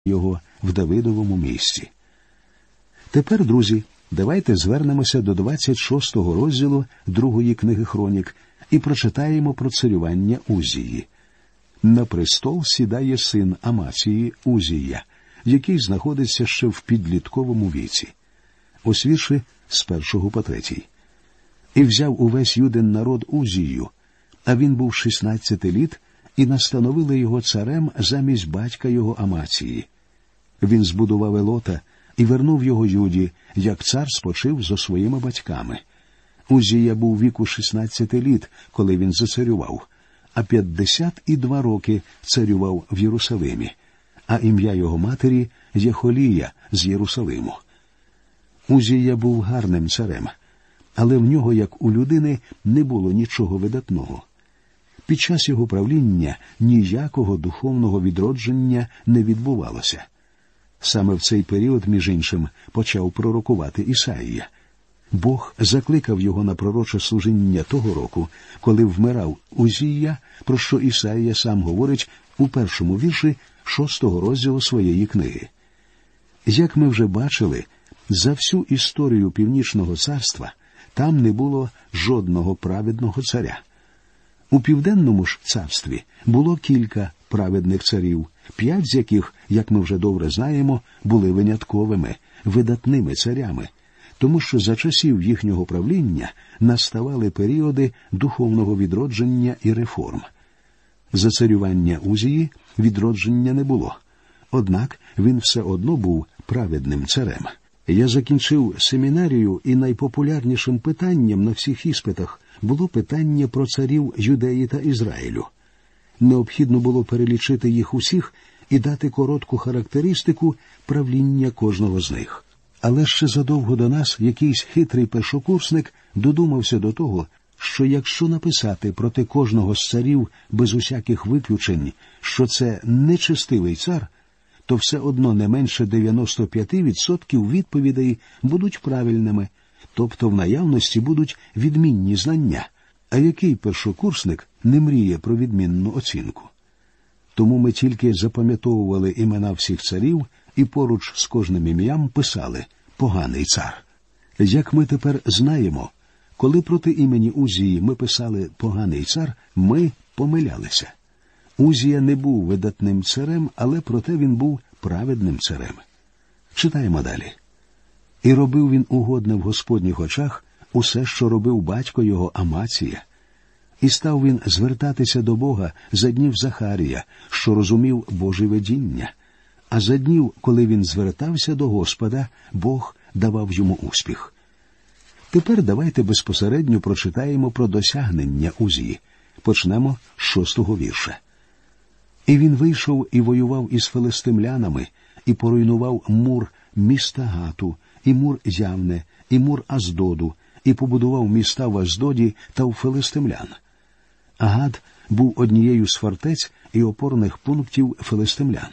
його в Давидовому місті. Тепер, друзі, давайте звернемося до 26-го розділу 2-ї книги Хронік і прочитаємо про царювання Узії. На престол сідає син Амації Узія, який знаходиться ще в підлітковому віці. Ось вірші з 1 по 3. «І взяв увесь юдин народ Узію, а він був 16 літ, і настановили його царем замість батька його Амації. Він збудував Елота і вернув його Юді, як цар спочив зо своїми батьками. Узія був віку 16 літ, коли він зацарював, а 52 роки царював в Єрусалимі, а ім'я його матері Єхолія з Єрусалиму. Узія був гарним царем, але в нього, як у людини, не було нічого видатного. Під час його правління ніякого духовного відродження не відбувалося. Саме в цей період, між іншим, почав пророкувати Ісаїя. Бог закликав його на пророче служіння того року, коли вмирав Узія, про що Ісаїя сам говорить у 1-му вірші 6-го розділу своєї книги. Як ми вже бачили, за всю історію Північного царства там не було жодного праведного царя. У Південному ж царстві було кілька праведних царів, 5 з яких, як ми вже добре знаємо, були винятковими, видатними царями, тому що за часів їхнього правління наставали періоди духовного відродження і реформ. За царювання Узії відродження не було, однак він все одно був праведним царем. Я закінчив семінарію, і найпопулярнішим питанням на всіх іспитах було питання про царів Юдеї та Ізраїлю. Необхідно було перелічити їх усіх і дати коротку характеристику правління кожного з них. Але ще задовго до нас якийсь хитрий першокурсник додумався до того, що якщо написати проти кожного з царів без усяких виключень, що це нечестивий цар, то все одно не менше 95% відповідей будуть правильними, тобто в наявності будуть відмінні знання. А який першокурсник не мріє про відмінну оцінку? Тому ми тільки запам'ятовували імена всіх царів і поруч з кожним ім'ям писали «поганий цар». Як ми тепер знаємо, коли проти імені Узії ми писали «поганий цар», ми помилялися. Узія не був видатним царем, але проте він був праведним царем. Читаємо далі. «І робив він угодне в Господніх очах усе, що робив батько його Амація. І став він звертатися до Бога за днів Захарія, що розумів Боже видіння. А за днів, коли він звертався до Господа, Бог давав йому успіх». Тепер давайте безпосередньо прочитаємо про досягнення Узії. Почнемо з 6-го вірша. «І він вийшов і воював із филистимлянами, і поруйнував мур міста Гату, і мур Явне, і мур Аздоду, і побудував міста в Аздоді та у филистимлян. Гад був однією з фортець і опорних пунктів филистимлян.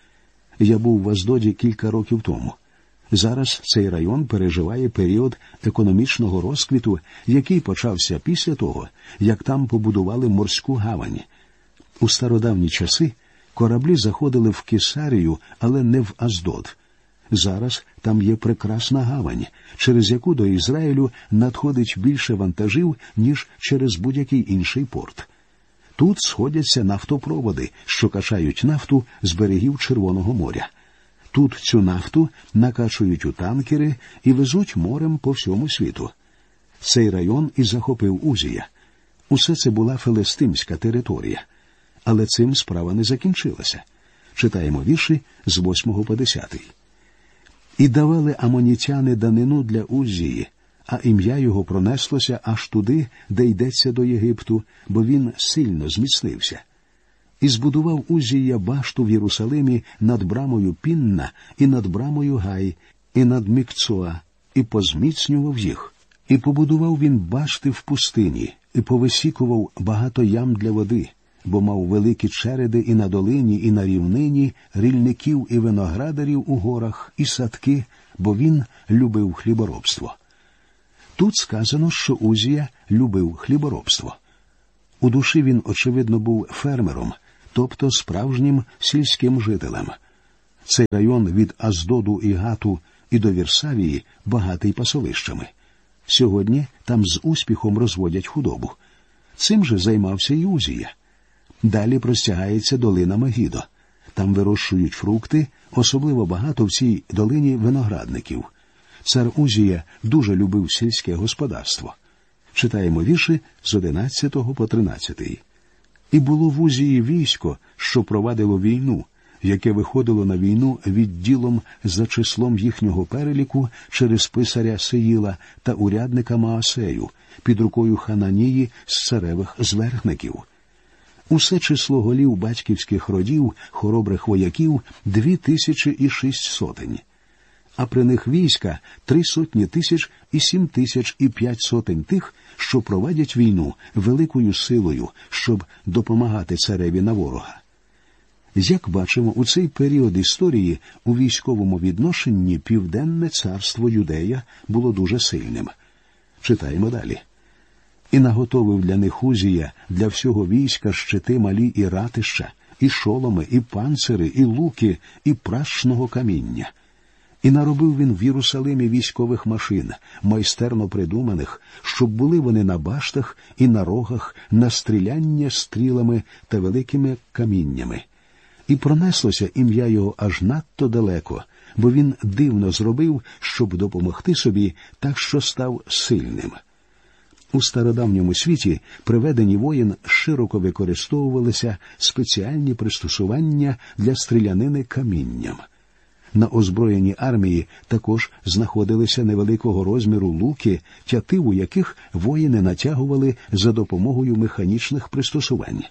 Я був в Аздоді кілька років тому. Зараз цей район переживає період економічного розквіту, який почався після того, як там побудували морську гавань. У стародавні часи кораблі заходили в Кесарію, але не в Аздод. Зараз там є прекрасна гавань, через яку до Ізраїлю надходить більше вантажів, ніж через будь-який інший порт. Тут сходяться нафтопроводи, що качають нафту з берегів Червоного моря. Тут цю нафту накачують у танкери і везуть морем по всьому світу. Цей район і захопив Узія. Усе це була филистимська територія. Але цим справа не закінчилася. Читаємо вірші з 8 по 10. «І давали амонітяни данину для Узії, а ім'я його пронеслося аж туди, де йдеться до Єгипту, бо він сильно зміцнився. І збудував Узія башту в Єрусалимі над брамою Пінна і над брамою Гай, і над Мікцоа, і позміцнював їх. І побудував він башти в пустині, і повисікував багато ям для води, бо мав великі череди і на долині, і на рівнині, рільників і виноградарів у горах, і садки, бо він любив хліборобство». Тут сказано, що Узія любив хліборобство. У душі він, очевидно, був фермером, тобто справжнім сільським жителем. Цей район від Аздоду і Гату і до Вірсавії багатий пасовищами. Сьогодні там з успіхом розводять худобу. Цим же займався і Узія. Далі простягається долина Мегідо. Там вирощують фрукти, особливо багато в цій долині виноградників. Цар Узія дуже любив сільське господарство. Читаємо вірші з 11 по 13. «І було в Узії військо, що провадило війну, яке виходило на війну відділом за числом їхнього переліку через писаря Сеїла та урядника Маасею, під рукою Хананії з царевих зверхників. Усе число голів батьківських родів, хоробрих вояків, 2600. А при них війська 300 тисяч і 7500 тих, що провадять війну великою силою, щоб допомагати цареві на ворога». Як бачимо, у цей період історії у військовому відношенні Південне царство Юдея було дуже сильним. Читаємо далі. «І наготовив для них Узія, для всього війська щити малі і ратища, і шоломи, і панцири, і луки, і пращного каміння. І наробив він в Єрусалимі військових машин, майстерно придуманих, щоб були вони на баштах і на рогах, на стріляння стрілами та великими каміннями. І пронеслося ім'я його аж надто далеко, бо він дивно зробив, щоб допомогти собі, так що став сильним». У стародавньому світі при веденні воїн широко використовувалися спеціальні пристосування для стрілянини камінням. На озброєній армії також знаходилися невеликого розміру луки, тятиву яких воїни натягували за допомогою механічних пристосувань.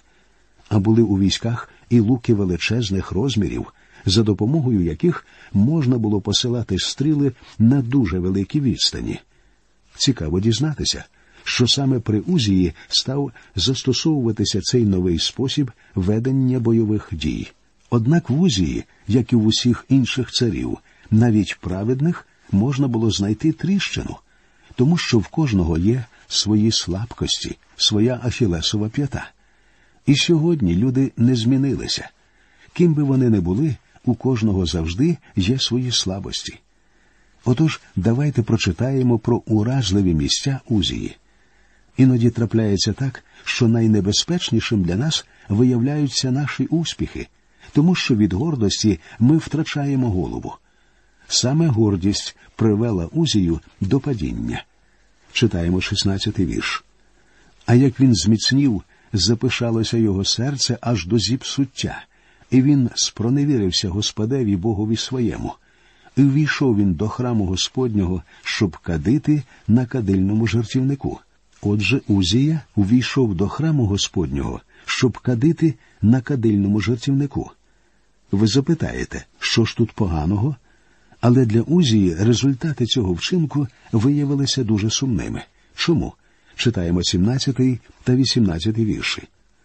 А були у військах і луки величезних розмірів, за допомогою яких можна було посилати стріли на дуже великі відстані. Цікаво дізнатися, що саме при Узії став застосовуватися цей новий спосіб ведення бойових дій. Однак в Узії, як і в усіх інших царів, навіть праведних, можна було знайти тріщину, тому що в кожного є свої слабкості, своя ахілесова п'ята. І сьогодні люди не змінилися. Ким би вони не були, у кожного завжди є свої слабості. Отож, давайте прочитаємо про уразливі місця Узії. Іноді трапляється так, що найнебезпечнішим для нас виявляються наші успіхи, тому що від гордості ми втрачаємо голову. Саме гордість привела Узію до падіння. Читаємо 16-й вірш. «А як він зміцнів, запишалося його серце аж до зіпсуття, і він спроневірився Господеві Богові своєму. І ввійшов він до храму Господнього, щоб кадити на кадильному жертівнику». Отже, Узія увійшов до храму Господнього, щоб кадити на кадильному жертівнику. Ви запитаєте, що ж тут поганого? Але для Узії результати цього вчинку виявилися дуже сумними. Чому? Читаємо 17 та 18 вірші.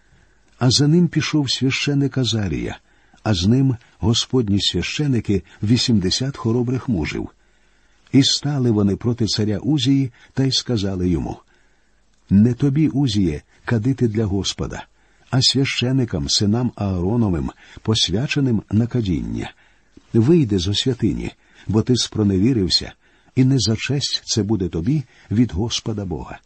«А за ним пішов священик Азарія, а з ним господні священики 80 хоробрих мужів. І стали вони проти царя Узії та й сказали йому: не тобі, Узіє, кадити для Господа, а священикам, синам Аароновим, посвяченим на кадіння. Вийди зо святині, бо ти спроневірився, і не за честь це буде тобі від Господа Бога».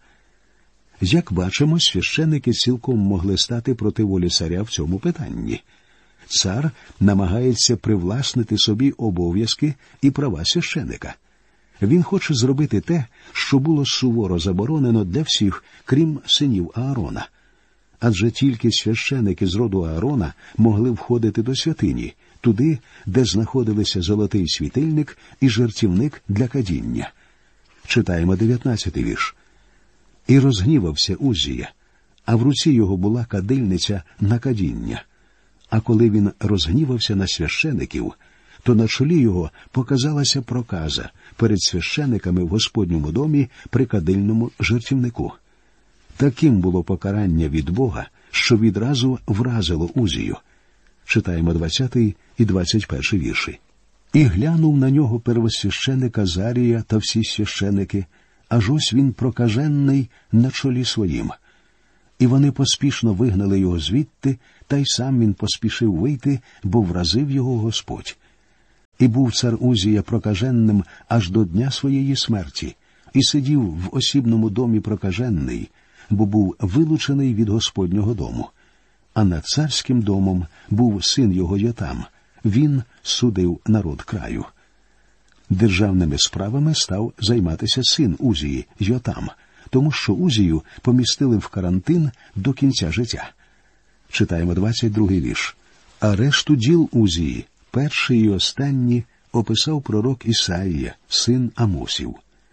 Як бачимо, священики цілком могли стати проти волі царя в цьому питанні. Цар намагається привласнити собі обов'язки і права священика. Він хоче зробити те, що було суворо заборонено для всіх, крім синів Аарона. Адже тільки священики з роду Аарона могли входити до святині, туди, де знаходилися золотий світильник і жертівник для кадіння. Читаємо 19-й вірш. «І розгнівався Узія, а в руці його була кадильниця на кадіння. А коли він розгнівався на священиків, то на чолі його показалася проказа перед священиками в Господньому домі при кадильному жертівнику. Таким було покарання від Бога, що відразу вразило Узію». Читаємо 20 і 21 вірші. «І глянув на нього первосвященик Азарія та всі священики, аж ось він прокажений на чолі своїм. І вони поспішно вигнали його звідти, та й сам він поспішив вийти, бо вразив його Господь. І був цар Узія прокаженним аж до дня своєї смерті, і сидів в осібному домі прокаженний, бо був вилучений від Господнього дому. А над царським домом був син його Йотам. Він судив народ краю. Державними справами став займатися син Узії, Йотам, тому що Узію помістили в карантин до кінця життя. Читаємо 22-й вірш. А решту діл Узії, перші і останні, описав пророк Ісаїя, син Амосів.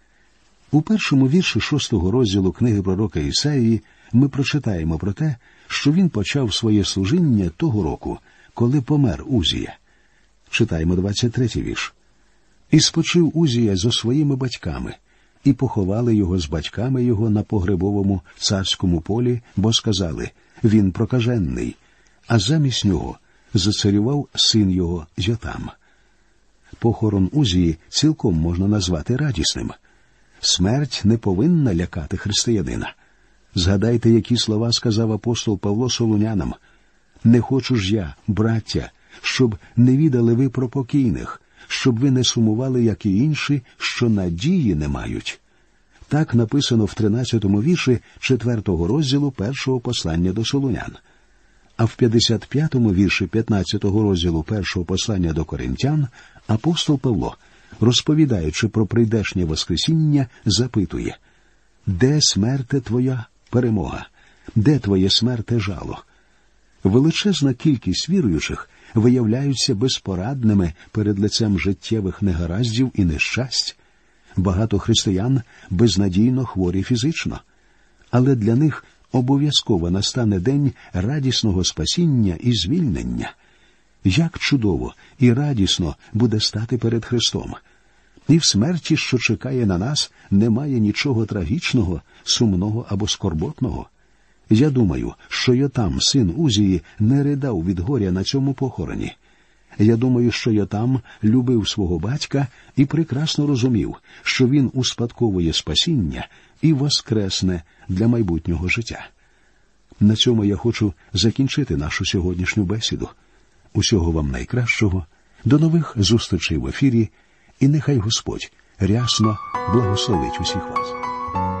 У першому вірші 6-го розділу книги пророка Ісаїї ми прочитаємо про те, що він почав своє служіння того року, коли помер Узія. Читаємо 23-й вірш. «І спочив Узія зо своїми батьками, і поховали його з батьками його на погребовому царському полі, бо сказали, він прокаженний, а замість нього зацарював син його Йотам». Похорон Узії цілком можна назвати радісним. Смерть не повинна лякати християнина. Згадайте, які слова сказав апостол Павло солунянам. «Не хочу ж я, браття, щоб не відали ви про покійних, щоб ви не сумували, як і інші, що надії не мають». Так написано в 13-му вірші 4-го розділу 1-го послання до солунян. А в 55-му вірші 15-го розділу 1-го послання до коринтян апостол Павло, розповідаючи про прийдешнє воскресіння, запитує: «Де, смерте твоя перемога? Де твоє смерте жало?» Величезна кількість віруючих виявляються безпорадними перед лицем життєвих негараздів і нещасть. Багато християн безнадійно хворі фізично. Але для них обов'язково настане день радісного спасіння і звільнення. Як чудово і радісно буде стати перед Христом! І в смерті, що чекає на нас, немає нічого трагічного, сумного або скорботного. Я думаю, що Йотам, син Узії, не ридав від горя на цьому похороні. Я думаю, що Йотам любив свого батька і прекрасно розумів, що він успадковує спасіння і воскресне для майбутнього життя. На цьому я хочу закінчити нашу сьогоднішню бесіду. Усього вам найкращого, до нових зустрічей в ефірі, і нехай Господь рясно благословить усіх вас.